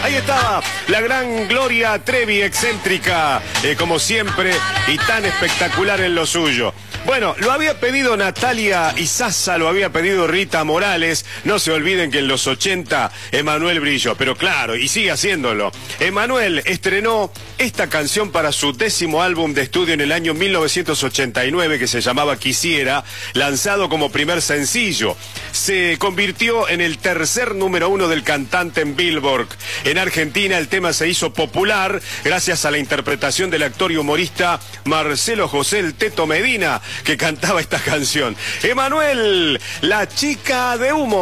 Ahí estaba la gran Gloria Trevi, excéntrica, como siempre, y tan espectacular en lo suyo. Bueno, lo había pedido Natalia Izaza, lo había pedido Rita Morales. No se olviden que en los 80 Emanuel brilló, pero claro, y sigue haciéndolo. Emanuel estrenó esta canción para su 10º álbum de estudio en el año 1989, que se llamaba Quisiera, lanzado como primer sencillo. Se convirtió en el tercer número 1 del cantante en Billboard. En Argentina el tema se hizo popular gracias a la interpretación del actor y humorista Marcelo José el Teto Medina, que cantaba esta canción. Emanuel, la chica de humo.